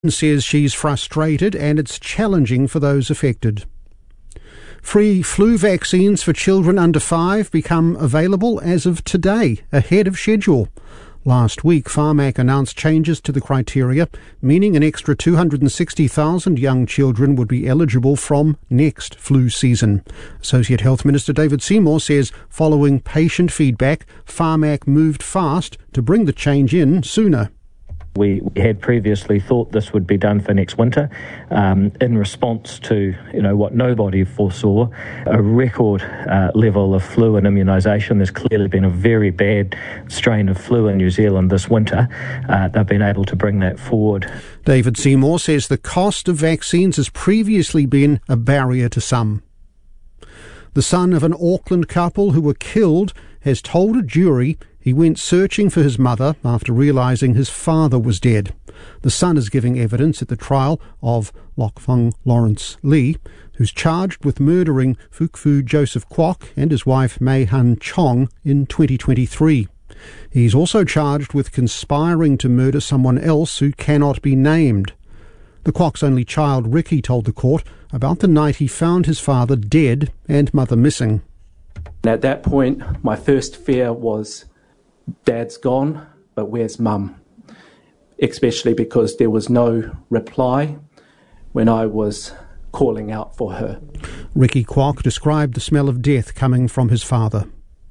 says she's frustrated and it's challenging for those affected. Free flu vaccines for children under 5 become available as of today, ahead of schedule. Last week, Pharmac announced changes to the criteria, meaning an extra 260,000 young children would be eligible from next flu season. Associate Health Minister David Seymour says following patient feedback, Pharmac moved fast to bring the change in sooner. We had previously thought this would be done for next winter in response to what nobody foresaw, a record level of flu and immunisation. There's clearly been a very bad strain of flu in New Zealand this winter. They've been able to bring that forward. David Seymour says the cost of vaccines has previously been a barrier to some. The son of an Auckland couple who were killed has told a jury he went searching for his mother after realising his father was dead. The son is giving evidence at the trial of Lokfung Lawrence Lee, who's charged with murdering Fukfu Joseph Kwok and his wife Mei Han Chong in 2023. He's also charged with conspiring to murder someone else who cannot be named. The Kwok's only child, Ricky, told the court about the night he found his father dead and mother missing. At that point, my first fear was, Dad's gone, but where's Mum? Especially because there was no reply when I was calling out for her. Ricky Kwok described the smell of death coming from his father.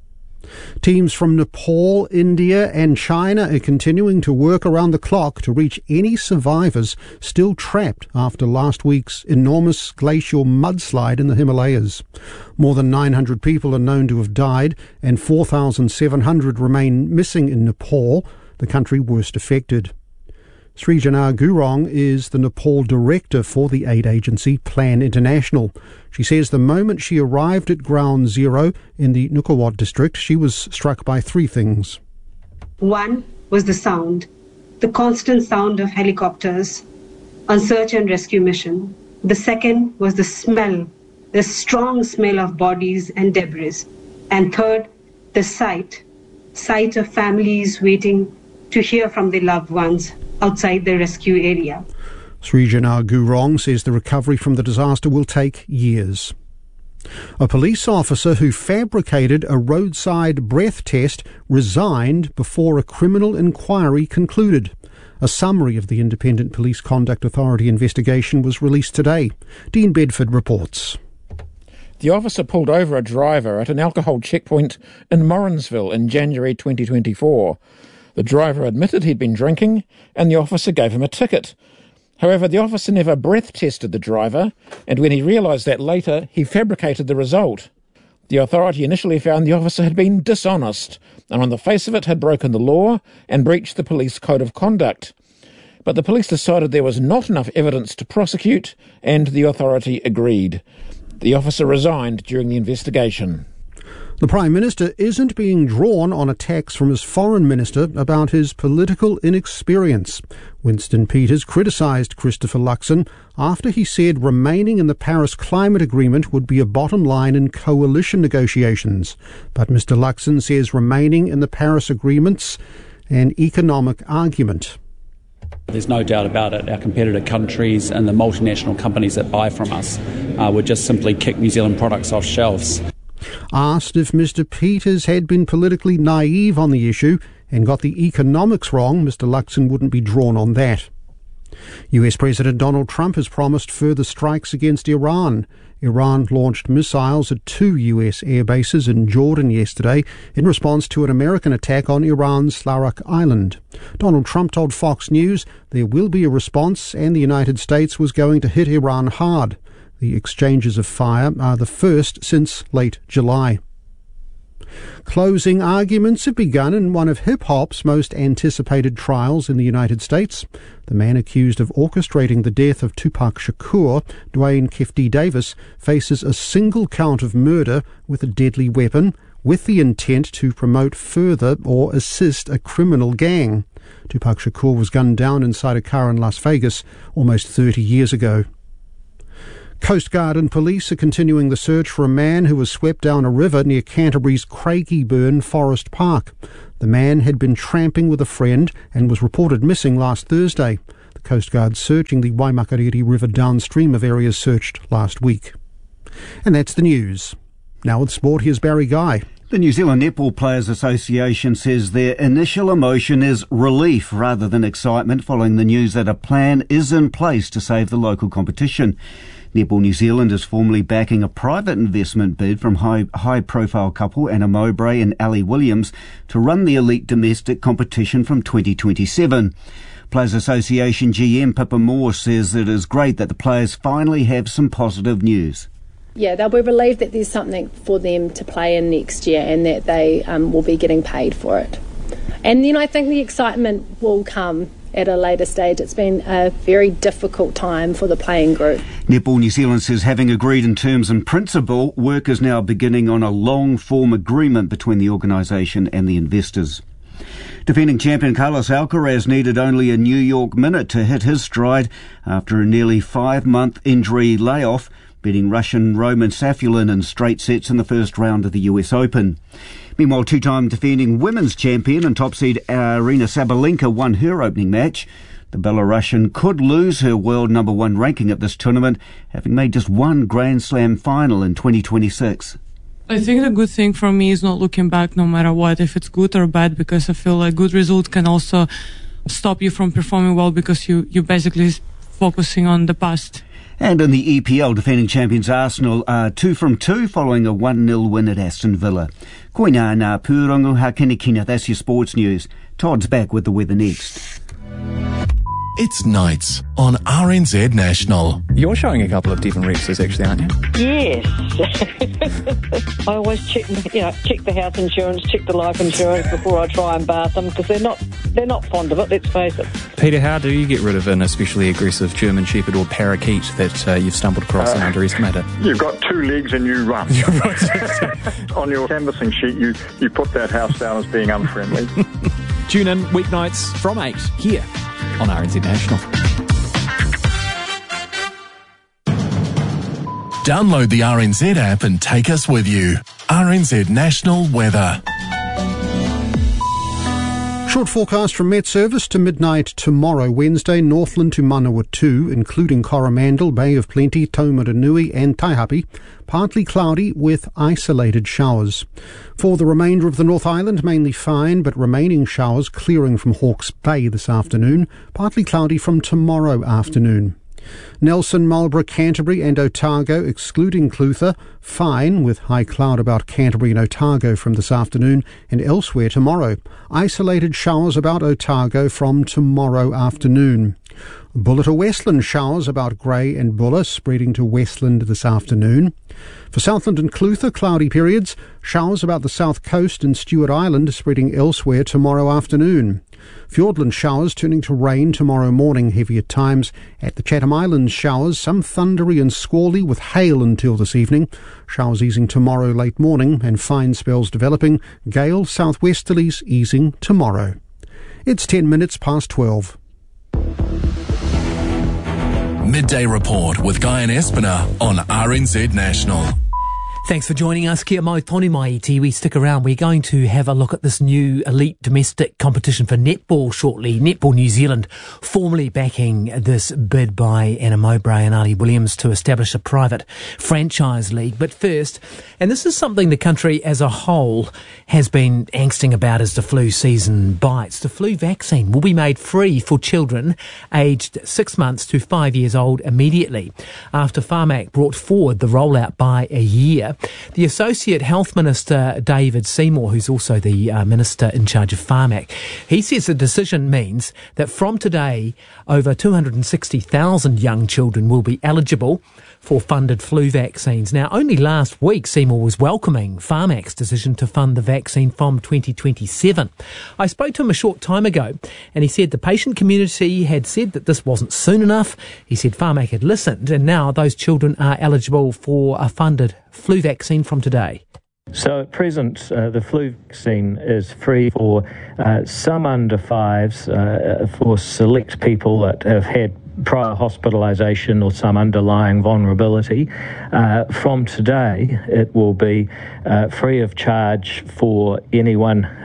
Teams from Nepal, India and China are continuing to work around the clock to reach any survivors still trapped after last week's enormous glacial mudslide in the Himalayas. More than 900 people are known to have died and 4,700 remain missing in Nepal, the country worst affected. Srijana Gurong is the Nepal director for the aid agency Plan International. She says the moment she arrived at Ground Zero in the Nukuwat district, she was struck by 3 things. One was the sound, the constant sound of helicopters on search and rescue mission. The second was the smell, the strong smell of bodies and debris. And third, the sight of families waiting to hear from their loved ones outside the rescue area. Srijana Gurong says the recovery from the disaster will take years. A police officer who fabricated a roadside breath test resigned before a criminal inquiry concluded. A summary of the Independent Police Conduct Authority investigation was released today. Dean Bedford reports. The officer pulled over a driver at an alcohol checkpoint in Morrinsville in January 2024. The driver admitted he'd been drinking, and the officer gave him a ticket. However, the officer never breath tested the driver, and when he realised that later, he fabricated the result. The authority initially found the officer had been dishonest, and on the face of it had broken the law and breached the police code of conduct. But the police decided there was not enough evidence to prosecute, and the authority agreed. The officer resigned during the investigation. The Prime Minister isn't being drawn on attacks from his Foreign Minister about his political inexperience. Winston Peters criticised Christopher Luxon after he said remaining in the Paris Climate Agreement would be a bottom line in coalition negotiations. But Mr Luxon says remaining in the Paris Agreement's an economic argument. There's no doubt about it. Our competitor countries and the multinational companies that buy from us would just simply kick New Zealand products off shelves. Asked if Mr Peters had been politically naive on the issue and got the economics wrong, Mr Luxon wouldn't be drawn on that. US President Donald Trump has promised further strikes against Iran. Iran launched missiles at 2 US air bases in Jordan yesterday in response to an American attack on Iran's Larak Island. Donald Trump told Fox News there will be a response and the United States was going to hit Iran hard. The exchanges of fire are the first since late July. Closing arguments have begun in one of hip-hop's most anticipated trials in the United States. The man accused of orchestrating the death of Tupac Shakur, Dwayne Kefti Davis, faces a single count of murder with a deadly weapon, with the intent to promote, further or assist a criminal gang. Tupac Shakur was gunned down inside a car in Las Vegas almost 30 years ago. Coast Guard and police are continuing the search for a man who was swept down a river near Canterbury's Craigieburn Forest Park. The man had been tramping with a friend and was reported missing last Thursday. The The Coast Guard searching the Waimakariri River downstream of areas searched last week. And that's the news. Now with sport, here's Barry Guy. The New Zealand Netball Players Association says their initial emotion is relief rather than excitement following the news that a plan is in place to save the local competition. Netball New Zealand is formally backing a private investment bid from high-profile couple Anna Mowbray and Ali Williams to run the elite domestic competition from 2027. Players Association GM Pippa Moore says it is great that the players finally have some positive news. Yeah, they'll be relieved that there's something for them to play in next year and that they will be getting paid for it. And then I think the excitement will come at a later stage. It's been a very difficult time for the playing group. Netball New Zealand says having agreed in terms and principle, work is now beginning on a long-form agreement between the organisation and the investors. Defending champion Carlos Alcaraz needed only a New York minute to hit his stride after a nearly 5-month injury layoff, beating Russian Roman Safulin in straight sets in the first round of the US Open. Meanwhile, two-time defending women's champion and top seed Aryna Sabalenka won her opening match. The Belarusian could lose her world number one ranking at this tournament, having made just one Grand Slam final in 2026. I think the good thing for me is not looking back no matter what, if it's good or bad, because I feel like good results can also stop you from performing well because you're basically focusing on the past. And in the EPL, defending champions Arsenal are 2 from 2 following a 1-0 win at Aston Villa. Koina ngā pūrongo hakenikina, that's your sports news. Todd's back with the weather next. It's nights on RNZ National. You're showing a couple of different Rexes actually, aren't you? Yes. I always check the house insurance, check the life insurance before I try and bath them because they're not fond of it, let's face it. Peter, how do you get rid of an especially aggressive German Shepherd or parakeet that you've stumbled across and underestimated? You've got 2 legs and you run. On your canvassing sheet, you put that house down as being unfriendly. Tune in weeknights from 8 here on RNZ National. Download the RNZ app and take us with you. RNZ National Weather. Short forecast from Met Service to midnight tomorrow, Wednesday, Northland to Manawatu, including Coromandel, Bay of Plenty, Taumarunui and Taihape. Partly cloudy with isolated showers. For the remainder of the North Island, mainly fine, but remaining showers clearing from Hawke's Bay this afternoon. Partly cloudy from tomorrow afternoon. Nelson, Marlborough, Canterbury and Otago, excluding Clutha, fine with high cloud about Canterbury and Otago from this afternoon and elsewhere tomorrow. Isolated showers about Otago from tomorrow afternoon. Bulla to Westland, showers about Grey and Bulla, spreading to Westland this afternoon. For Southland and Clutha, cloudy periods, showers about the south coast and Stewart Island, spreading elsewhere tomorrow afternoon. Fiordland showers turning to rain tomorrow morning, heavy at times. At the Chatham Islands, showers, some thundery and squally with hail until this evening. Showers easing tomorrow late morning and fine spells developing. Gale southwesterlies easing tomorrow. It's 10 minutes past 12. Midday Report with Guy and Espiner on RNZ National. Thanks for joining us. Kia mau tonu mai iti. We stick around. We're going to have a look at this new elite domestic competition for netball shortly. Netball New Zealand formally backing this bid by Anna Mowbray and Ali Williams to establish a private franchise league. But first, and this is something the country as a whole has been angsting about as the flu season bites. The flu vaccine will be made free for children aged 6 months to 5 years old immediately after Pharmac brought forward the rollout by a year. The Associate Health Minister, David Seymour, who's also the Minister in charge of Pharmac, he says the decision means that from today, over 260,000 young children will be eligible for funded flu vaccines. Now, only last week, Seymour was welcoming Pharmac's decision to fund the vaccine from 2027. I spoke to him a short time ago, and he said the patient community had said that this wasn't soon enough. He said Pharmac had listened, and now those children are eligible for a funded flu vaccine from today. So at present, the flu vaccine is free for some under 5s, for select people that have had prior hospitalisation or some underlying vulnerability. From today, it will be free of charge for anyone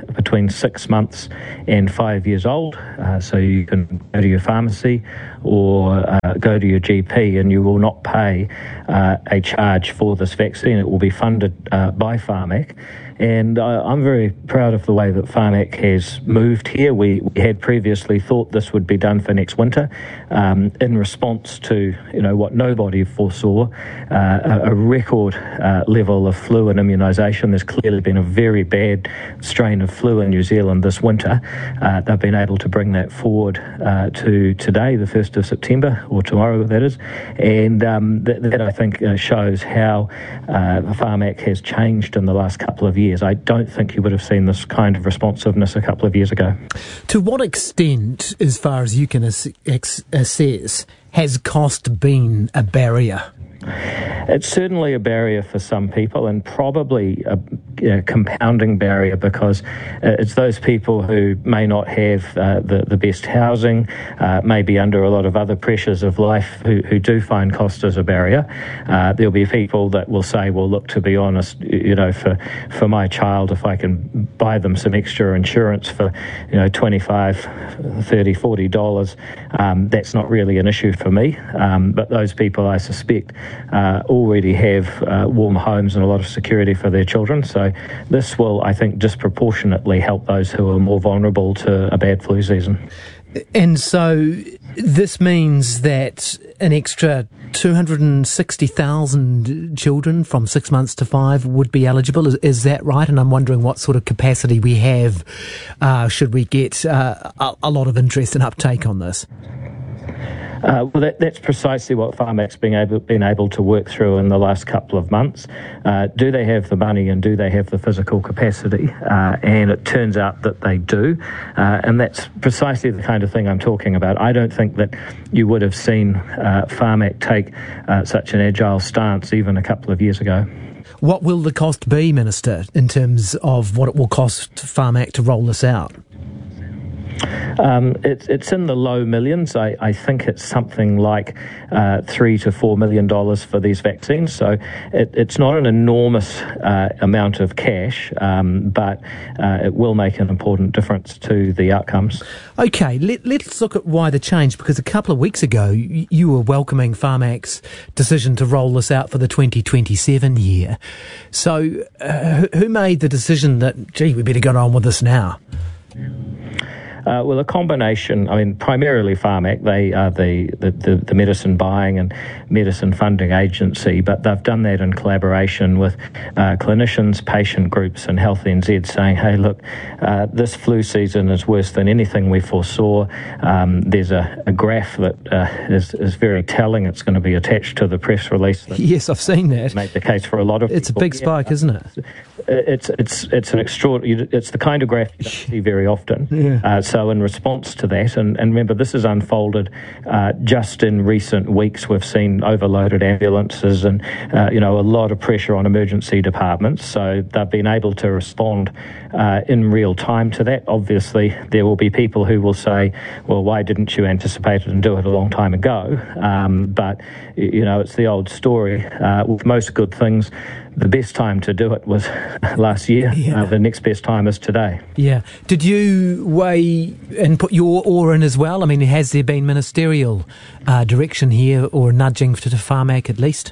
between 6 months and 5 years old. So you can go to your pharmacy or go to your GP, and you will not pay a charge for this vaccine. It will be funded by Pharmac. And I'm very proud of the way that Pharmac has moved here. We had previously thought this would be done for next winter in response to, what nobody foresaw, a record level of flu and immunisation. There's clearly been a very bad strain of flu in New Zealand this winter. They've been able to bring that forward to today, the 1st of September, or tomorrow, that is. And that I think shows how Pharmac has changed in the last couple of years. I don't think you would have seen this kind of responsiveness a couple of years ago. To what extent, as far as you can assess, has cost been a barrier? It's certainly a barrier for some people, and probably a compounding barrier, because it's those people who may not have the best housing, may be under a lot of other pressures of life, who do find cost as a barrier. There'll be people that will say, well, look, to be honest, for my child, if I can buy them some extra insurance for $25, $30, $40, that's not really an issue for me. But those people, I suspect, already have warm homes and a lot of security for their children. So this will, I think, disproportionately help those who are more vulnerable to a bad flu season. And so this means that an extra 260,000 children from 6 months to 5 would be eligible. Is that right? And I'm wondering what sort of capacity we have should we get a lot of interest and uptake on this. Well, that's precisely what Pharmac's been able to work through in the last couple of months. Do they have the money and do they have the physical capacity? And it turns out that they do. And that's precisely the kind of thing I'm talking about. I don't think that you would have seen Pharmac take such an agile stance even a couple of years ago. What will the cost be, Minister, in terms of what it will cost Pharmac to roll this out? It's in the low millions. I think it's something like $3 to $4 million for these vaccines. So it's not an enormous amount of cash, but it will make an important difference to the outcomes. Okay, let's look at why the change, because a couple of weeks ago you were welcoming Pharmac's decision to roll this out for the 2027 year. So who made the decision that, gee, we better get on with this now? Well, a combination. I mean, primarily Pharmac. They are the medicine buying and medicine funding agency, but they've done that in collaboration with clinicians, patient groups, and Health NZ, saying, "Hey, look, this flu season is worse than anything we foresaw." There's a graph that is very telling. It's going to be attached to the press release. Yes, I've seen that. Made the case for a lot of. It's people. A big spike, isn't it? It's an extraordinary. It's the kind of graph you don't see very often. Yeah. So in response to that, and remember, this has unfolded just in recent weeks. We've seen overloaded ambulances and a lot of pressure on emergency departments. So they've been able to respond in real time to that. Obviously, there will be people who will say, "Well, why didn't you anticipate it and do it a long time ago?" But it's the old story. With most good things, the best time to do it was last year. Yeah. The next best time is today. Yeah. Did you weigh and put your oar in as well? I mean, has there been ministerial direction here, or nudging to Pharmac at least?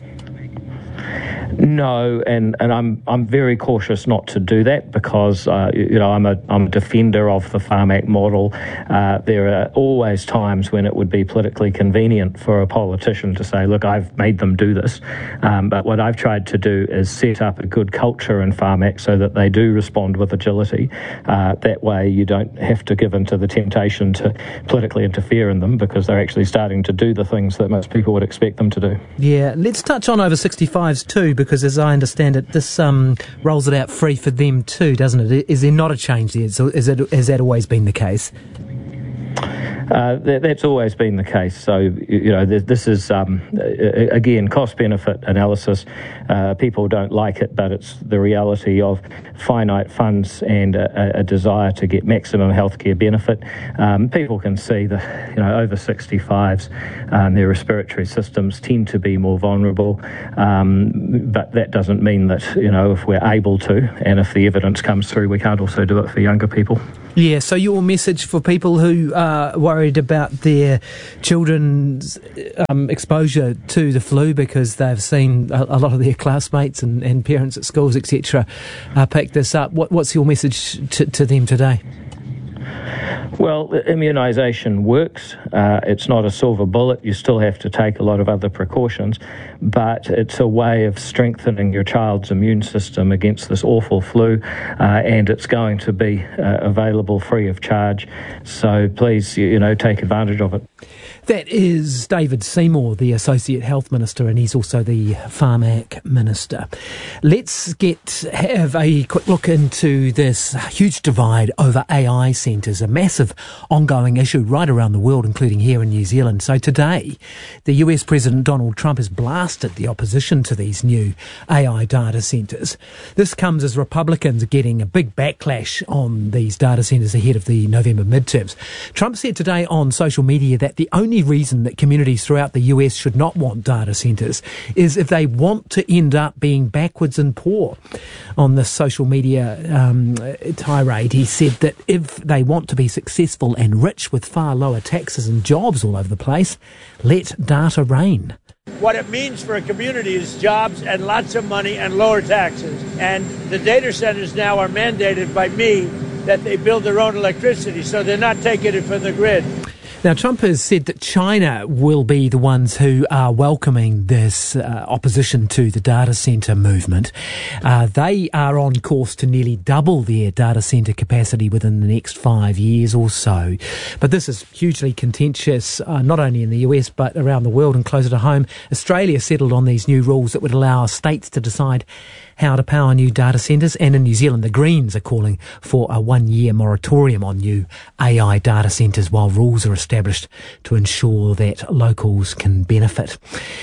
No, and I'm very cautious not to do that, because I'm a defender of the Pharmac model. There are always times when it would be politically convenient for a politician to say, "Look, I've made them do this." But what I've tried to do is set up a good culture in Pharmac so that they do respond with agility. That way, you don't have to give in to the temptation to politically interfere in them, because they're actually starting to do the things that most people would expect them to do. Yeah, let's touch on over 65s too, because as I understand it, this rolls it out free for them too, doesn't it? Is there not a change there? So has that always been the case? That's always been the case. So, this is, again, cost-benefit analysis. People don't like it, but it's the reality of finite funds and a desire to get maximum healthcare benefit. People can see that, over 65s, their respiratory systems tend to be more vulnerable, but that doesn't mean that, if we're able to, and if the evidence comes through, we can't also do it for younger people. Yeah, so your message for people who are worried about their children's exposure to the flu because they've seen a lot of their classmates and parents at schools, etc., pick this up, what's your message to them today? Well, immunisation works. It's not a silver bullet. You still have to take a lot of other precautions, but it's a way of strengthening your child's immune system against this awful flu, and it's going to be available free of charge. So please, take advantage of it. That is David Seymour, the Associate Health Minister, and he's also the Pharmac Minister. Let's have a quick look into this huge divide over AI centres, a massive ongoing issue right around the world, including here in New Zealand. So today, the US President Donald Trump has blasted the opposition to these new AI data centres. This comes as Republicans are getting a big backlash on these data centres ahead of the November midterms. Trump said today on social media that the only reason that communities throughout the US should not want data centres is if they want to end up being backwards and poor. On the social media tirade, he said that if they want to be successful and rich with far lower taxes and jobs all over the place, let data reign. What it means for a community is jobs and lots of money and lower taxes. And the data centers now are mandated by me that they build their own electricity, so they're not taking it from the grid. Now, Trump has said that China will be the ones who are welcoming this opposition to the data centre movement. They are on course to nearly double their data centre capacity within the next 5 years or so. But this is hugely contentious, not only in the US but around the world. And closer to home, Australia settled on these new rules that would allow states to decide how to power new data centres. And in New Zealand, the Greens are calling for a 1-year moratorium on new AI data centres while rules are established to ensure that locals can benefit.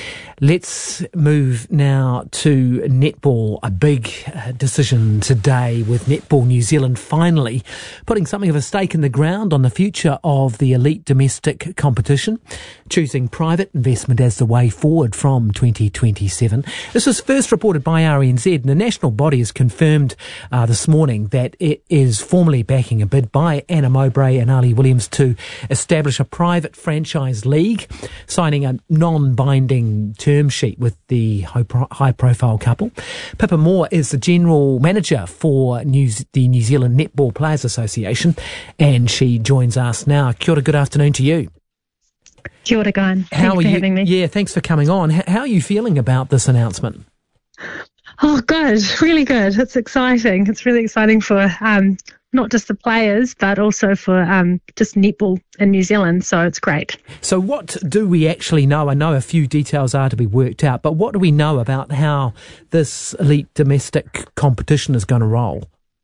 Let's move now to netball. A big decision today with Netball New Zealand finally putting something of a stake in the ground on the future of the elite domestic competition, choosing private investment as the way forward from 2027. This was first reported by RNZ, and the national body has confirmed this morning that it is formally backing a bid by Anna Mowbray and Ali Williams to establish a private franchise league, signing a non-binding term sheet with the high-profile couple. Pippa Moore is the General Manager for the New Zealand Netball Players Association, and she joins us now. Kia ora, good afternoon to you. Kia ora, Guyan. Thanks for having me. Yeah, thanks for coming on. How are you feeling about this announcement? Oh, good. Really good. It's exciting. It's really exciting for not just the players, but also for just netball in New Zealand. So it's great. So what do we actually know? I know a few details are to be worked out, but what do we know about how this elite domestic competition is going to roll?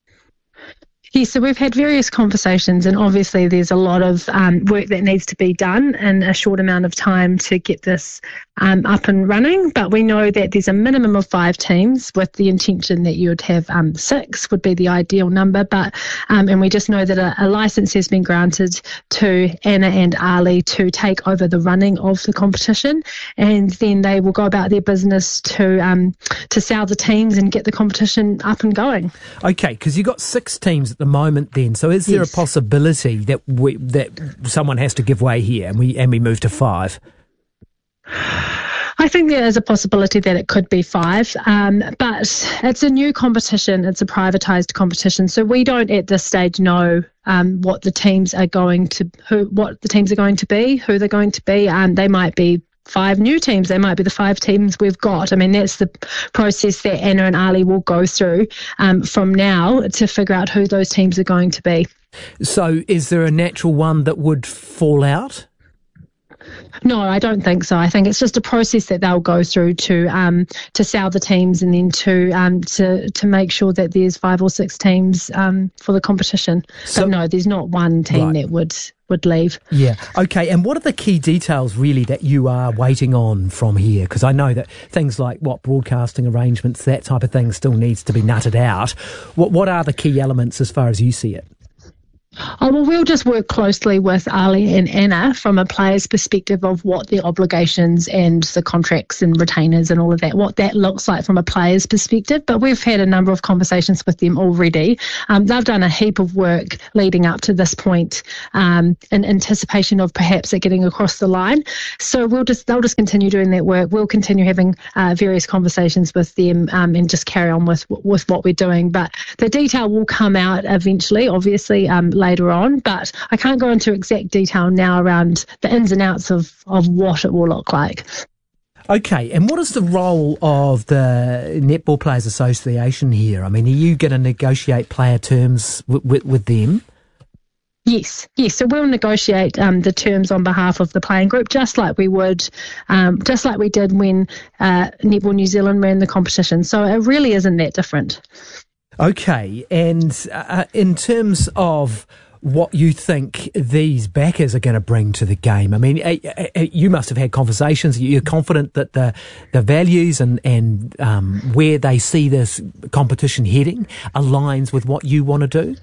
Yes, so we've had various conversations, and obviously there's a lot of work that needs to be done in a short amount of time to get this up and running. But we know that there's a minimum of 5 teams, with the intention that you would have 6 would be the ideal number. But and we just know that a license has been granted to Anna and Ali to take over the running of the competition, and then they will go about their business to sell the teams and get the competition up and going. Okay, because you've got 6 teams at the moment then. So is there a possibility that someone has to give way here and we move to 5? I think there is a possibility that it could be 5, but it's a new competition. It's a privatised competition, so we don't at this stage know what the teams are going to be, who they're going to be. They might be 5 new teams. They might be the 5 teams we've got. I mean, that's the process that Anna and Ali will go through from now to figure out who those teams are going to be. So is there a natural one that would fall out? No, I don't think so. I think it's just a process that they'll go through to sell the teams, and then to make sure that there's 5 or 6 teams for the competition. So, but no, there's not one team that would leave. Yeah. Okay. And what are the key details really that you are waiting on from here? Because I know that things like broadcasting arrangements, that type of thing still needs to be nutted out. What are the key elements as far as you see it? Oh, well, we'll just work closely with Ali and Anna from a player's perspective of what their obligations and the contracts and retainers and all of that, what that looks like from a player's perspective. But we've had a number of conversations with them already. They've done a heap of work leading up to this point in anticipation of perhaps it getting across the line. So they'll just continue doing that work. We'll continue having various conversations with them and just carry on with what we're doing. But the detail will come out eventually, obviously, later on, but I can't go into exact detail now around the ins and outs of what it will look like. Okay, and what is the role of the Netball Players Association here? I mean, are you going to negotiate player terms with them? Yes. So we'll negotiate the terms on behalf of the playing group, just like we did when Netball New Zealand ran the competition. So it really isn't that different. Okay, and in terms of what you think these backers are going to bring to the game, I mean, you must have had conversations. You're confident that the values and where they see this competition heading aligns with what you want to do?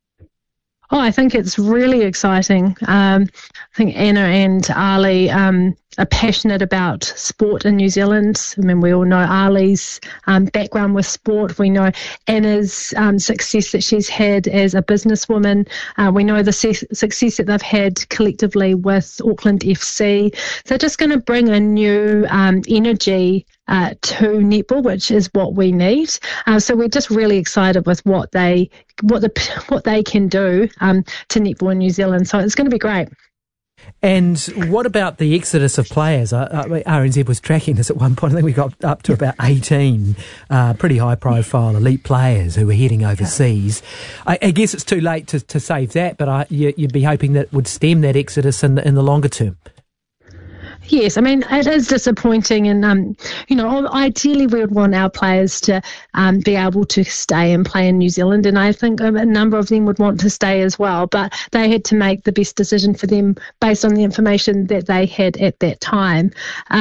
Oh, I think it's really exciting. I think Anna and Ali are passionate about sport in New Zealand. I mean, we all know Ali's background with sport. We know Anna's success that she's had as a businesswoman. We know the success that they've had collectively with Auckland FC. They're just going to bring a new energy to netball, which is what we need. So we're just really excited with what they can do to netball in New Zealand. So it's going to be great. And what about the exodus of players? RNZ was tracking this at one point. I think we got up to about 18 pretty high-profile elite players who were heading overseas. I guess it's too late to save that, but you'd be hoping that would stem that exodus in the longer term. Yes, I mean, it is disappointing, and, ideally we would want our players to be able to stay and play in New Zealand, and I think a number of them would want to stay as well, but they had to make the best decision for them based on the information that they had at that time.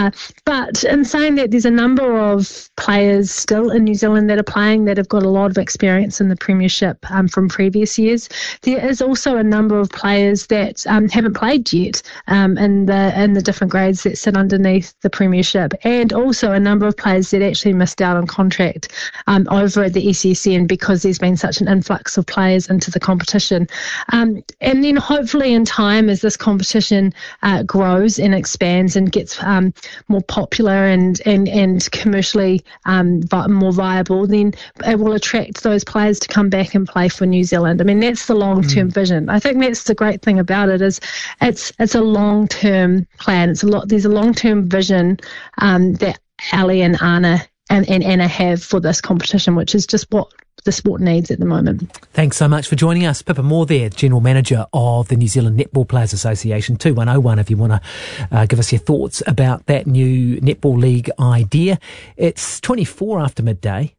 But in saying that, there's a number of players still in New Zealand that are playing that have got a lot of experience in the Premiership from previous years. There is also a number of players that haven't played yet in the different grades that sit underneath the Premiership, and also a number of players that actually missed out on contract over at the SSN because there's been such an influx of players into the competition. And then hopefully in time, as this competition grows and expands and gets more popular and commercially more viable, then it will attract those players to come back and play for New Zealand. I mean, that's the long-term vision. I think that's the great thing about it, is it's a long-term plan. There's a long-term vision that Ali and Anna have for this competition, which is just what the sport needs at the moment. Thanks so much for joining us. Pippa Moore there, General Manager of the New Zealand Netball Players Association. 2101 if you want to give us your thoughts about that new Netball League idea. It's 24 after midday.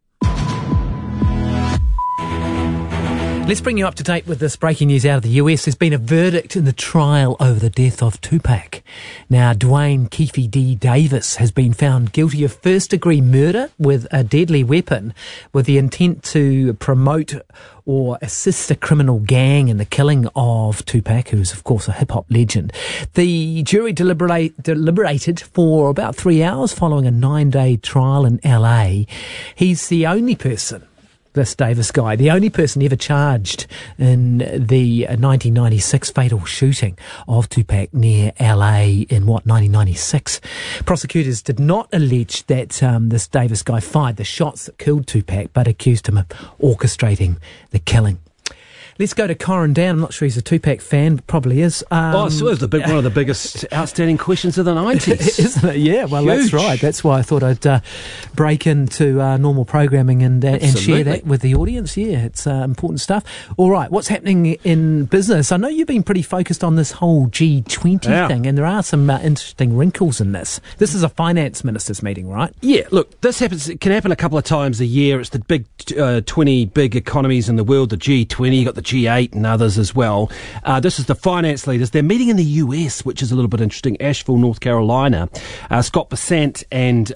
Let's bring you up to date with this breaking news out of the US. There's been a verdict in the trial over the death of Tupac. Now, Dwayne Keefe D. Davis has been found guilty of first-degree murder with a deadly weapon with the intent to promote or assist a criminal gang in the killing of Tupac, who is, of course, a hip-hop legend. The jury deliberated for about 3 hours following a 9-day trial in LA. He's the only person, this Davis guy, the only person ever charged in the 1996 fatal shooting of Tupac near LA in 1996. Prosecutors did not allege that this Davis guy fired the shots that killed Tupac, but accused him of orchestrating the killing. Let's go to Corin Down. I'm not sure he's a Tupac fan, but probably is. So it was one of the biggest outstanding questions of the 90s. Isn't it? Yeah, well, Huge. That's right. That's why I thought I'd break into normal programming and share that with the audience. Yeah, it's important stuff. All right, what's happening in business? I know you've been pretty focused on this whole G20 thing, and there are some interesting wrinkles in this. This is a finance ministers meeting, right? Yeah, look, this happens. It can happen a couple of times a year. It's the big 20 big economies in the world, the G20. You got the G8 and others as well. This is the finance leaders. They're meeting in the US, which is a little bit interesting. Asheville, North Carolina. Scott Bessent and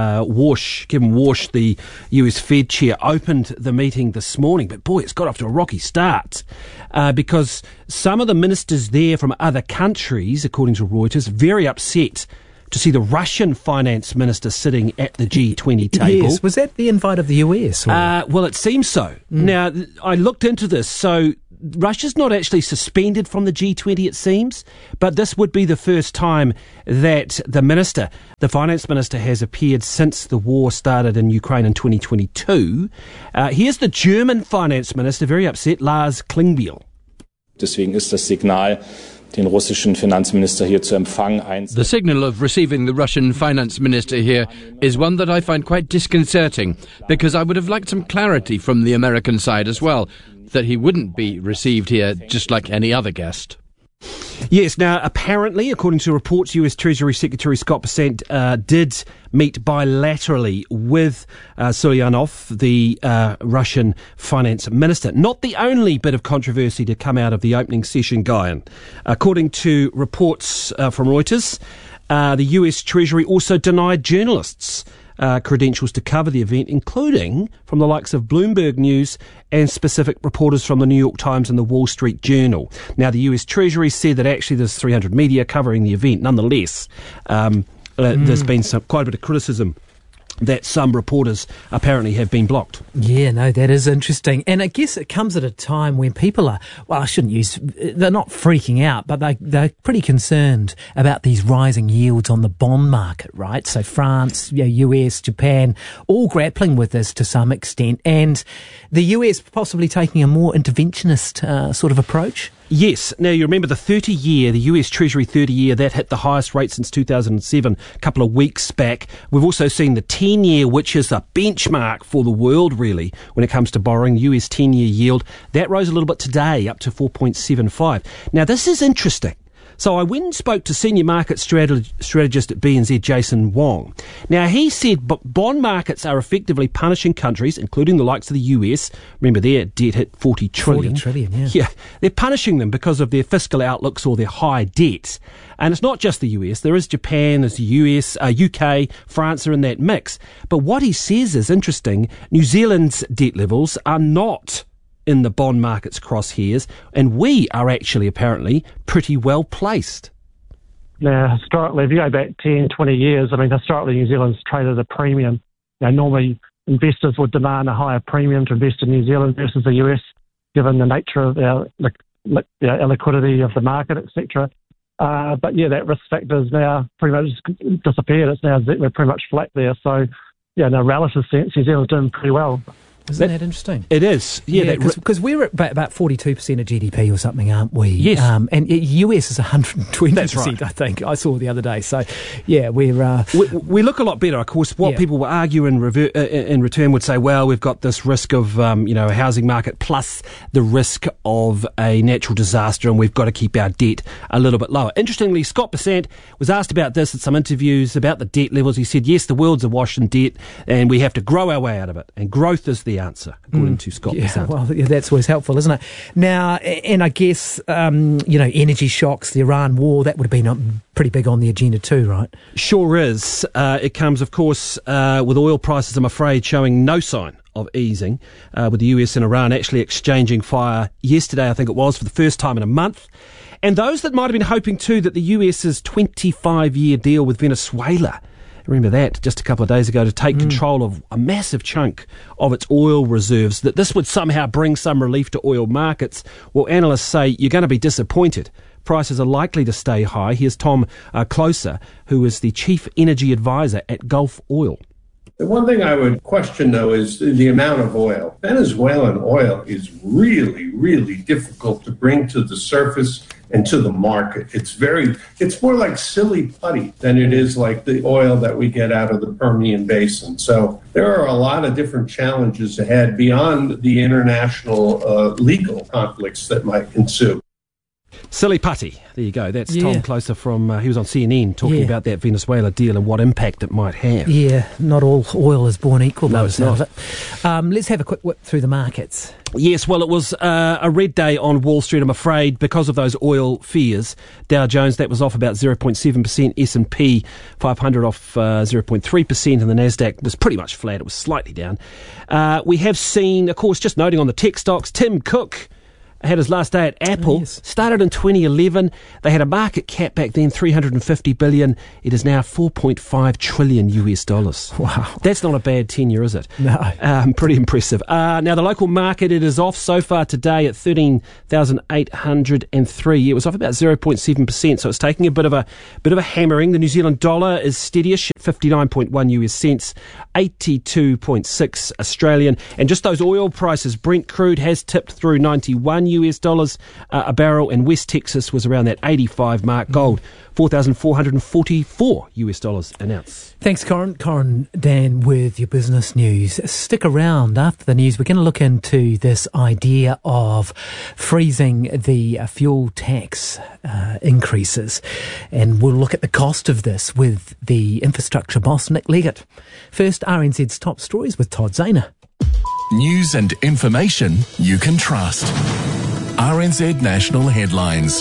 Kevin Walsh, the US Fed chair, opened the meeting this morning. But boy, it's got off to a rocky start because some of the ministers there from other countries, according to Reuters, very upset to see the Russian finance minister sitting at the G20 table. Yes. Was that the invite of the US? Well, it seems so. Now, I looked into this. So Russia's not actually suspended from the G20, it seems, but this would be the first time that the finance minister, has appeared since the war started in Ukraine in 2022. Here's the German finance minister, very upset, Lars Klingbeil. Deswegen ist das Signal, den russischen Finanzminister hier zu empfangen. The signal of receiving the Russian finance minister here is one that I find quite disconcerting, because I would have liked some clarity from the American side as well, that he wouldn't be received here just like any other guest. Yes, now apparently, according to reports, US Treasury Secretary Scott Bessent did meet bilaterally with Sulianov, the Russian finance minister. Not the only bit of controversy to come out of the opening session, Guyan. According to reports from Reuters, the US Treasury also denied journalists credentials to cover the event, including from the likes of Bloomberg News and specific reporters from the New York Times and the Wall Street Journal. Now, the US Treasury said that actually there's 300 media covering the event. Nonetheless, there's been quite a bit of criticism that some reporters apparently have been blocked. Yeah, no, that is interesting. And I guess it comes at a time when people are, they're not freaking out, but they're pretty concerned about these rising yields on the bond market, right? So France, US, Japan, all grappling with this to some extent. And the US possibly taking a more interventionist sort of approach. Yes. Now, you remember the 30-year, the US Treasury 30-year, that hit the highest rate since 2007, a couple of weeks back. We've also seen the 10-year, which is a benchmark for the world, really, when it comes to borrowing. US 10-year yield, that rose a little bit today, up to 4.75. Now, this is interesting. So I went and spoke to senior market strategist at BNZ, Jason Wong. Now, he said bond markets are effectively punishing countries, including the likes of the US. Remember, their debt hit 40 trillion. 40 trillion, yeah. Yeah, they're punishing them because of their fiscal outlooks or their high debt. And it's not just the US. There is Japan, there's the US, UK, France are in that mix. But what he says is interesting. New Zealand's debt levels are not in the bond market's crosshairs, and we are actually apparently pretty well placed. Now, historically, if you go back 10, 20 years, historically New Zealand's traded at a premium. Normally investors would demand a higher premium to invest in New Zealand versus the US, given the nature of our illiquidity of the market, etc. But that risk factor is now pretty much disappeared. It's now, we're pretty much flat there. So, in a relative sense, New Zealand's doing pretty well. Isn't that interesting? It is. Yeah, because we're at about 42% of GDP or something, aren't we? Yes. And US is 120%, That's right. I think. I saw the other day. So, yeah, we look a lot better. Of course, what people will argue in return would say, well, we've got this risk of, a housing market plus the risk of a natural disaster, and we've got to keep our debt a little bit lower. Interestingly, Scott Bessent was asked about this at some interviews about the debt levels. He said, yes, the world's awash in debt, and we have to grow our way out of it. And growth is the answer, according to Scott Bessent. Well, that's always helpful, isn't it? Now, and I guess, energy shocks, the Iran war, that would have been pretty big on the agenda too, right? Sure is. It comes, of course, with oil prices, I'm afraid, showing no sign of easing, with the US and Iran actually exchanging fire yesterday, I think it was, for the first time in a month. And those that might have been hoping too that the US's 25-year deal with Venezuela, remember that just a couple of days ago, to take control of a massive chunk of its oil reserves, that this would somehow bring some relief to oil markets. Well, analysts say you're going to be disappointed. Prices are likely to stay high. Here's Tom Closer, who is the Chief Energy Advisor at Gulf Oil. The one thing I would question, though, is the amount of oil. Venezuelan oil is really, really difficult to bring to the surface and to the market. It's more like silly putty than it is like the oil that we get out of the Permian Basin. So there are a lot of different challenges ahead beyond the international legal conflicts that might ensue. Silly putty. There you go. That's Yeah. Tom Closer from, he was on CNN talking about that Venezuela deal and what impact it might have. Yeah, not all oil is born equal. No, by the it's sound not. of it. Let's have a quick whip through the markets. Yes, well, it was a red day on Wall Street, I'm afraid, because of those oil fears. Dow Jones, that was off about 0.7%, S&P 500 off 0.3%, and the Nasdaq was pretty much flat. It was slightly down. We have seen, of course, just noting on the tech stocks, Tim Cook had his last day at Apple. Started in 2011. They had a market cap back then, $350 billion. It is now $4.5 trillion US dollars. Wow. That's not a bad tenure, is it? No. Pretty impressive. Now, the local market, it is off so far today at 13,803. It was off about 0.7%, so it's taking a bit of a hammering. The New Zealand dollar is steadyish at 59.1 US cents, 82.6 Australian. And just those oil prices, Brent crude has tipped through 91 US dollars a barrel, and West Texas was around that 85 mark. Gold, 4,444 US dollars an ounce. Thanks, Corin. Corin Dan with your business news. Stick around after the news. We're going to look into this idea of freezing the fuel tax increases, and we'll look at the cost of this with the infrastructure boss, Nick Leggett. First, RNZ's top stories with Todd Zahner. News and information you can trust. RNZ National Headlines.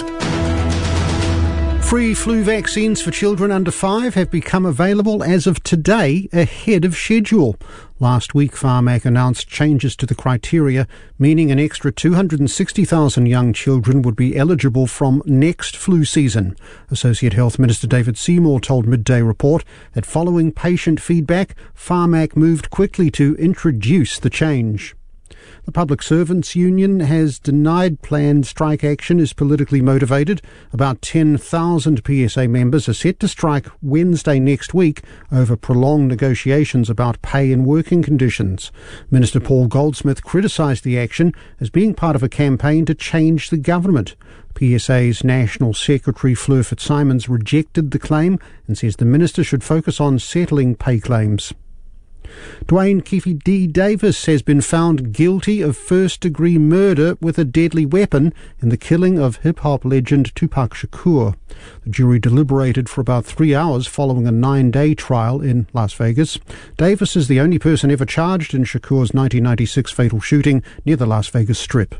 Free flu vaccines for children under 5 have become available as of today ahead of schedule. Last week, Pharmac announced changes to the criteria, meaning an extra 260,000 young children would be eligible from next flu season. Associate Health Minister David Seymour told Midday Report that following patient feedback, Pharmac moved quickly to introduce the change. The Public Servants Union has denied planned strike action is politically motivated. About 10,000 PSA members are set to strike Wednesday next week over prolonged negotiations about pay and working conditions. Minister Paul Goldsmith criticised the action as being part of a campaign to change the government. PSA's National Secretary Fleur Fitzsimons rejected the claim and says the minister should focus on settling pay claims. Dwayne Keefe D. Davis has been found guilty of first-degree murder with a deadly weapon in the killing of hip-hop legend Tupac Shakur. The jury deliberated for about 3 hours following a 9-day trial in Las Vegas. Davis is the only person ever charged in Shakur's 1996 fatal shooting near the Las Vegas Strip.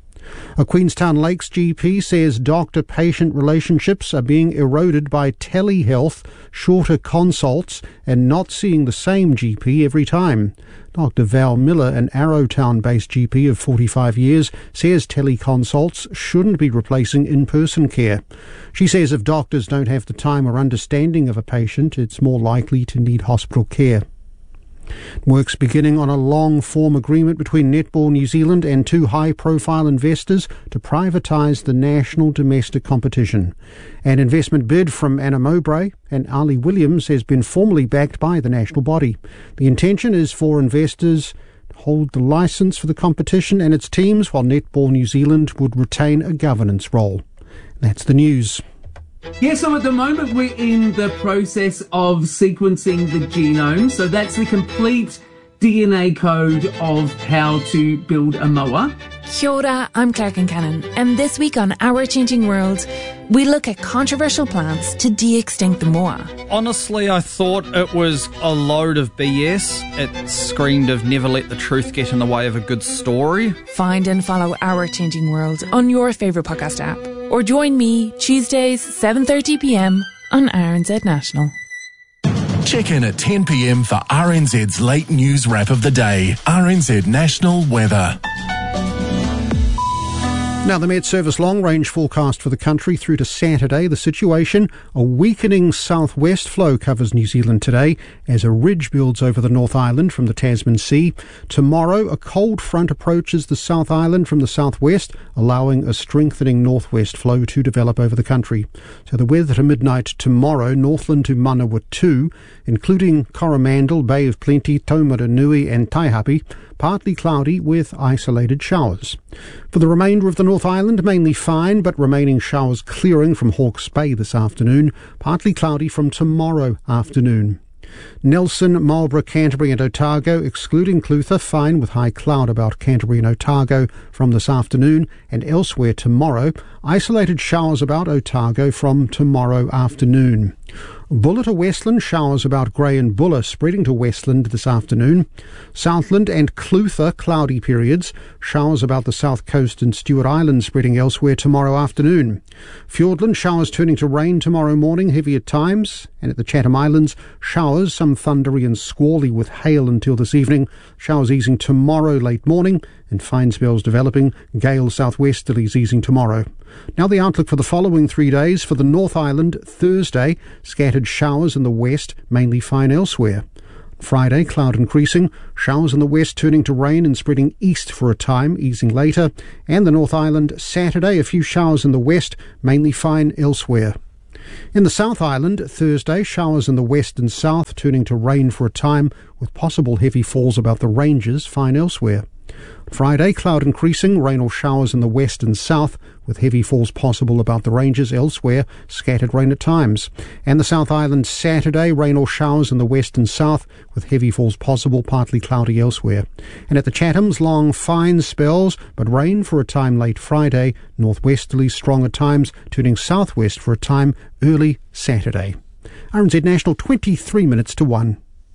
A Queenstown Lakes GP says doctor-patient relationships are being eroded by telehealth, shorter consults, and not seeing the same GP every time. Dr. Val Miller, an Arrowtown-based GP of 45 years, says teleconsults shouldn't be replacing in-person care. She says if doctors don't have the time or understanding of a patient, it's more likely to need hospital care. Work's beginning on a long-form agreement between Netball New Zealand and 2 high-profile investors to privatise the national domestic competition. An investment bid from Anna Mowbray and Ali Williams has been formally backed by the national body. The intention is for investors to hold the licence for the competition and its teams, while Netball New Zealand would retain a governance role. That's the news. Yeah, so at the moment we're in the process of sequencing the genome. So that's the complete DNA code of how to build a mower. Kia ora, I'm Clark and Cannon, and this week on Our Changing World, we look at controversial plans to de-extinct the moa. Honestly, I thought it was a load of BS. It screamed of never let the truth get in the way of a good story. Find and follow Our Changing World on your favourite podcast app, or join me Tuesdays 7:30pm on RNZ National. Check in at 10 p.m. for RNZ's late news wrap of the day. RNZ National Weather. Now, the Met Service long-range forecast for the country through to Saturday. The situation, a weakening southwest flow covers New Zealand today as a ridge builds over the North Island from the Tasman Sea. Tomorrow, a cold front approaches the South Island from the southwest, allowing a strengthening northwest flow to develop over the country. So the weather to midnight tomorrow, Northland to Manawatu, including Coromandel, Bay of Plenty, Taumarunui and Taihape, partly cloudy with isolated showers. For the remainder of the North Island, mainly fine, but remaining showers clearing from Hawke's Bay this afternoon, partly cloudy from tomorrow afternoon. Nelson, Marlborough, Canterbury and Otago, excluding Clutha, fine with high cloud about Canterbury and Otago from this afternoon, and elsewhere tomorrow, isolated showers about Otago from tomorrow afternoon. Bulla to Westland, showers about Grey and Bulla spreading to Westland this afternoon. Southland and Clutha, cloudy periods. Showers about the south coast and Stewart Island spreading elsewhere tomorrow afternoon. Fiordland, showers turning to rain tomorrow morning, heavy at times. And at the Chatham Islands, showers, some thundery and squally with hail until this evening. Showers easing tomorrow late morning and fine spells developing. Gale southwesterlies easing tomorrow. Now the outlook for the following 3 days. For the North Island, Thursday, scattered showers in the west, mainly fine elsewhere. Friday, cloud increasing, showers in the west turning to rain and spreading east for a time, easing later. And the North Island, Saturday, a few showers in the west, mainly fine elsewhere. In the South Island, Thursday, showers in the west and south turning to rain for a time, with possible heavy falls about the ranges, fine elsewhere. Friday, cloud increasing, rain or showers in the west and south, with heavy falls possible about the ranges elsewhere, scattered rain at times. And the South Island, Saturday, rain or showers in the west and south, with heavy falls possible, partly cloudy elsewhere. And at the Chathams, long fine spells, but rain for a time late Friday, northwesterly strong at times, turning southwest for a time early Saturday. RNZ National, 23 minutes to 1.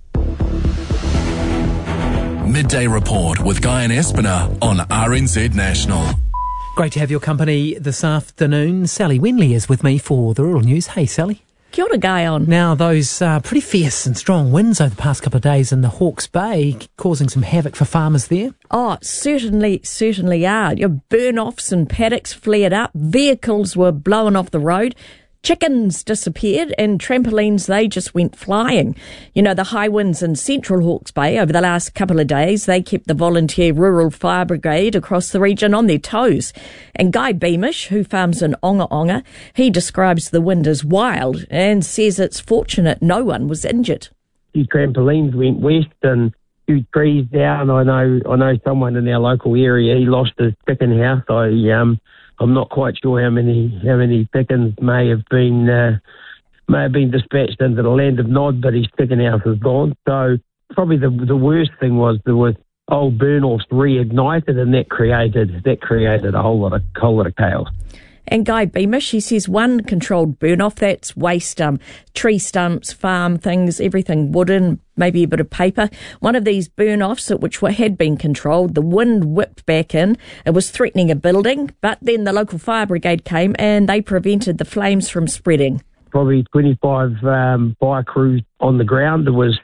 Midday Report with Guy and Espiner on RNZ National. Great to have your company this afternoon. Sally Wenley is with me for the Rural News. Hey, Sally. Kia ora, Guy on. Now, those pretty fierce and strong winds over the past couple of days in the Hawke's Bay causing some havoc for farmers there. Oh, certainly are. Your burn-offs and paddocks flared up. Vehicles were blown off the road. Chickens disappeared and trampolines, they just went flying. You know, the high winds in central Hawke's Bay over the last couple of days, they kept the volunteer rural fire brigade across the region on their toes. And Guy Beamish, who farms in Onga Onga, he describes the wind as wild and says it's fortunate no one was injured. A few trampolines went west and a few trees down. I know someone in our local area, he lost his chicken house. I'm not quite sure how many chickens may have been dispatched into the land of Nod, but his chicken house is gone. So probably the worst thing was there was old burn-offs reignited, and that created a whole lot of chaos. And Guy Beamish, he says one controlled burn-off, that's waste, tree stumps, farm things, everything wooden, maybe a bit of paper. One of these burn-offs, which had been controlled, the wind whipped back in. It was threatening a building, but then the local fire brigade came and they prevented the flames from spreading. Probably 25 fire crews on the ground. There was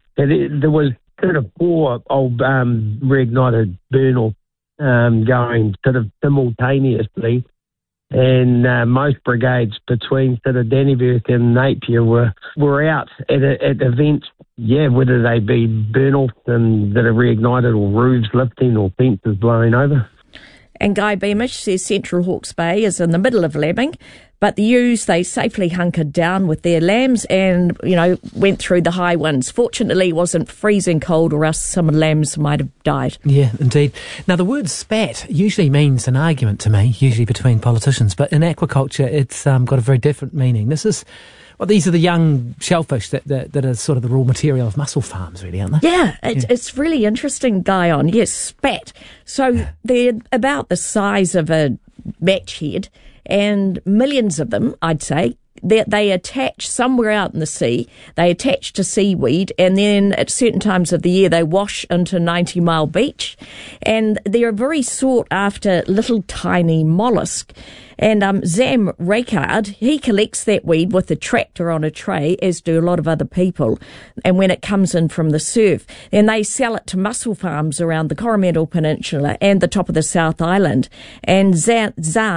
sort of 4 old reignited burn-off going sort of simultaneously. And most brigades between sort of Dannevirke and Napier were out at events, whether they be burn-offs and that are reignited or roofs lifting or fences blowing over. And Guy Beamish says Central Hawke's Bay is in the middle of lambing, but the ewes, they safely hunkered down with their lambs and, went through the high winds. Fortunately, it wasn't freezing cold or else some lambs might have died. Yeah, indeed. Now, the word spat usually means an argument to me, usually between politicians, but in aquaculture, it's got a very different meaning. These are the young shellfish that are sort of the raw material of mussel farms, really, aren't they? Yeah, it's really interesting, Guy on. Yes, spat. So they're about the size of a match head, and millions of them, I'd say. They attach somewhere out in the sea. They attach to seaweed, and then at certain times of the year they wash into 90 Mile Beach. And they're a very sought after little tiny mollusk. And Zam Rakard, he collects that weed with a tractor on a tray, as do a lot of other people. And when it comes in from the surf, and they sell it to mussel farms around the Coromandel Peninsula and the top of the South Island. And Zan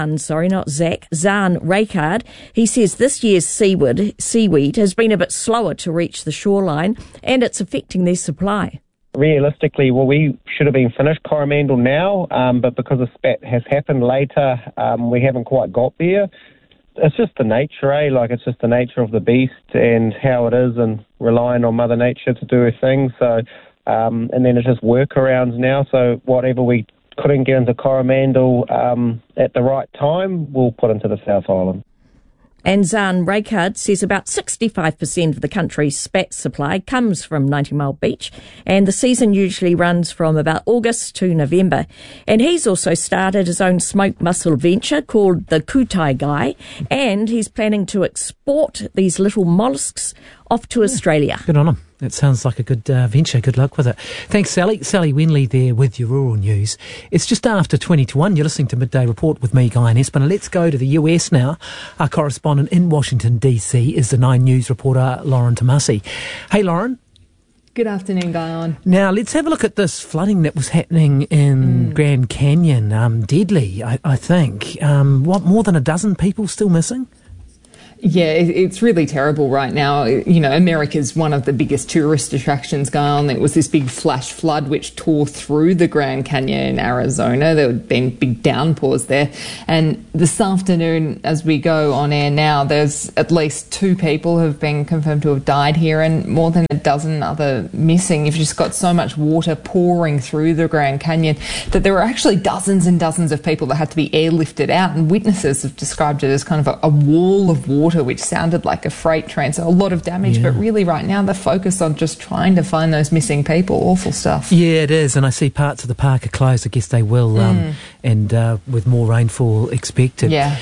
Rakard, he says this year's seaweed has been a bit slower to reach the shoreline, and it's affecting their supply. Realistically, well, we should have been finished Coromandel now, but because the spat has happened later, we haven't quite got there. It's just the nature, Like, it's just the nature of the beast and how it is, and relying on Mother Nature to do her thing. So, and then it's just workarounds now. So whatever we couldn't get into Coromandel at the right time, we'll put into the South Island. And Zan Rakard says about 65% of the country's spat supply comes from 90 Mile Beach, and the season usually runs from about August to November. And he's also started his own smoked mussel venture called the Kutai Guy, and he's planning to export these little molluscs off to Australia. Good on him. That sounds like a good venture. Good luck with it. Thanks, Sally. Sally Winley there with your rural news. It's just after 20 to 1. You're listening to Midday Report with me, Guy Espiner. Let's go to the US now. Our correspondent in Washington, D.C. is the 9 News reporter, Lauren Tomasi. Hey, Lauren. Good afternoon, Guy. Now, let's have a look at this flooding that was happening in Grand Canyon. Deadly, I think. More than a dozen people still missing? Yeah, it's really terrible right now. You know, America's one of the biggest tourist attractions going on. There was this big flash flood which tore through the Grand Canyon in Arizona. There had been big downpours there. And this afternoon, as we go on air now, there's at least 2 people who have been confirmed to have died here and more than a dozen other missing. You've just got so much water pouring through the Grand Canyon that there were actually dozens and dozens of people that had to be airlifted out. And witnesses have described it as kind of a wall of water which sounded like a freight train, so a lot of damage. But really right now they're focused on just trying to find those missing people. Awful stuff. Yeah, it is, and I see parts of the park are closed. I guess they will, and with more rainfall expected. Yeah.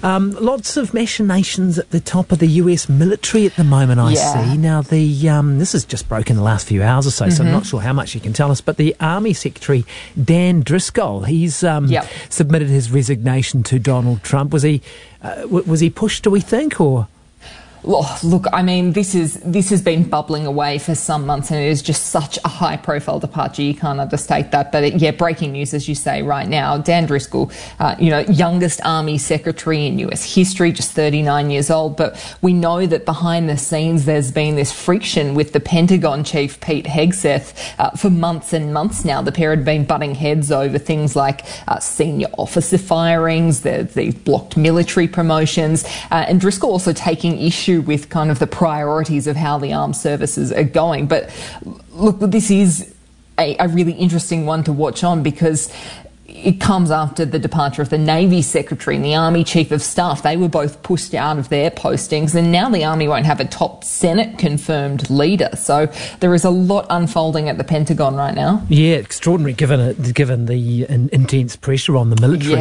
Lots of machinations at the top of the US military at the moment, I see. Now, this has just broken the last few hours or so, so I'm not sure how much you can tell us, but the Army Secretary, Dan Driscoll, he's submitted his resignation to Donald Trump. Was he pushed, do we think, or...? Oh, look, I mean, this has been bubbling away for some months, and it is just such a high-profile departure. You can't understate that. But breaking news, as you say, right now. Dan Driscoll, youngest Army Secretary in US history, just 39 years old. But we know that behind the scenes, there's been this friction with the Pentagon Chief Pete Hegseth for months and months now. The pair had been butting heads over things like senior officer firings, the blocked military promotions, and Driscoll also taking issue with kind of the priorities of how the armed services are going. But look, this is a really interesting one to watch on because it comes after the departure of the Navy Secretary and the Army Chief of Staff. They were both pushed out of their postings, and now the Army won't have a top Senate-confirmed leader. So there is a lot unfolding at the Pentagon right now. Yeah, extraordinary given the intense pressure on the military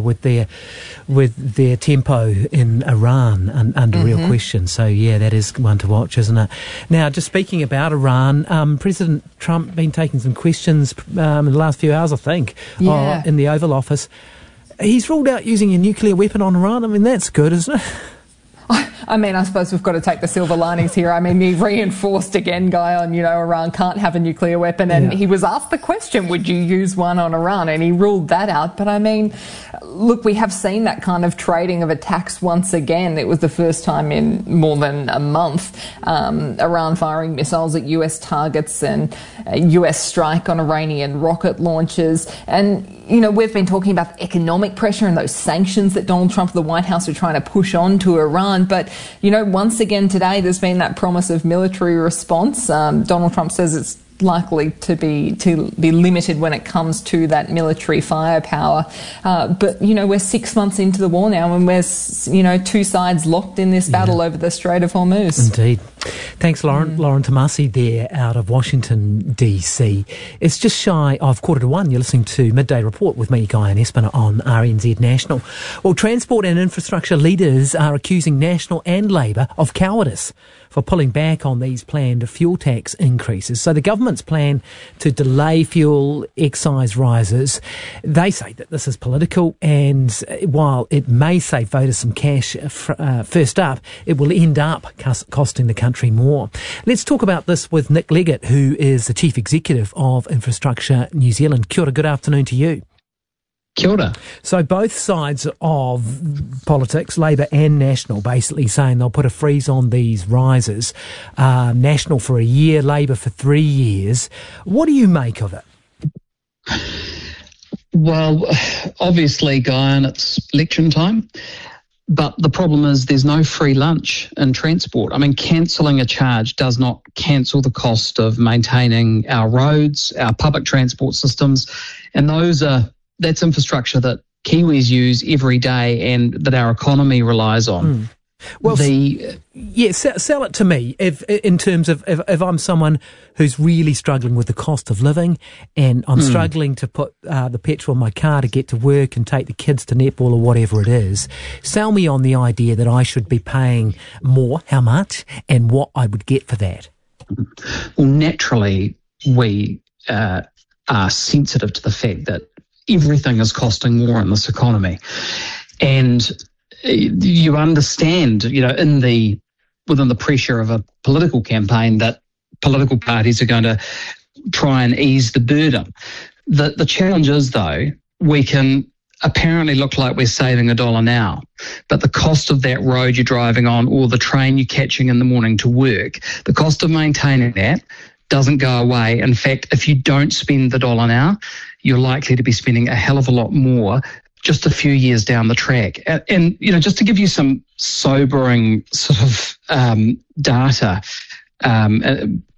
with their tempo in Iran under real question. So, yeah, that is one to watch, isn't it? Now, just speaking about Iran, President Trump been taking some questions in the last few hours, I think. Yeah. In the Oval Office. He's ruled out using a nuclear weapon on Iran. I mean, that's good, isn't it? I mean, I suppose we've got to take the silver linings here. I mean, he reinforced again, Guy, on, Iran can't have a nuclear weapon. And he was asked the question, would you use one on Iran? And he ruled that out. But I mean, look, we have seen that kind of trading of attacks once again. It was the first time in more than a month. Iran firing missiles at US targets and a US strike on Iranian rocket launches. And, we've been talking about economic pressure and those sanctions that Donald Trump and the White House are trying to push on to Iran. But, once again today, there's been that promise of military response. Donald Trump says it's likely to be limited when it comes to that military firepower. But, we're 6 months into the war now, and we're, 2 sides locked in this battle over the Strait of Hormuz. Indeed. Thanks, Lauren. Lauren Tomasi there out of Washington, D.C. It's just shy of 1:45. You're listening to Midday Report with me, Guy Espiner, on RNZ National. Well, transport and infrastructure leaders are accusing National and Labor of cowardice for for pulling back on these planned fuel tax increases. So the government's plan to delay fuel excise rises, they say that this is political, and while it may save voters some cash first up, it will end up costing the country more. Let's talk about this with Nick Leggett, who is the Chief Executive of Infrastructure New Zealand. Kia ora, good afternoon to you. Kia ora. So both sides of politics, Labour and National, basically saying they'll put a freeze on these rises. National for a year, Labour for 3 years. What do you make of it? Well, obviously, Guyon, it's election time. But the problem is there's no free lunch in transport. I mean, cancelling a charge does not cancel the cost of maintaining our roads, our public transport systems, and that's infrastructure that Kiwis use every day and that our economy relies on. Well, sell it to me in terms of if I'm someone who's really struggling with the cost of living and I'm struggling to put the petrol in my car to get to work and take the kids to netball or whatever it is. Sell me on the idea that I should be paying more, how much, and what I would get for that. Well, naturally, we are sensitive to the fact that everything is costing more in this economy. And you understand, within the pressure of a political campaign that political parties are going to try and ease the burden. The challenge is, though, we can apparently look like we're saving $1 now, but the cost of that road you're driving on or the train you're catching in the morning to work, the cost of maintaining that doesn't go away. In fact, if you don't spend the $1 now, you're likely to be spending a hell of a lot more just a few years down the track. And just to give you some sobering sort of data,